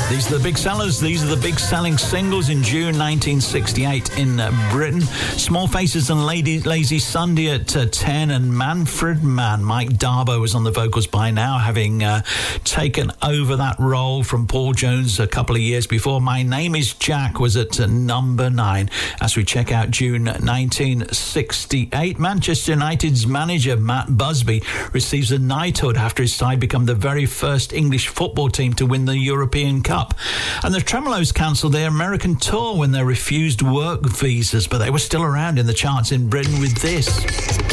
These are the big sellers. These are the big selling singles in June 1968 in Britain. Small Faces and Lazy Sunday at 10, and Manfred Mann. Mike Darbo was on the vocals by now, having taken over that role from Paul Jones a couple of years before. My Name is Jack was at number 9 as we check out June 1968. Manchester United's manager Matt Busby receives a knighthood after his side become the very first English football team to win the European Cup. And the Tremolos cancelled their American tour when they refused work visas, but they were still around in the charts in Britain with this.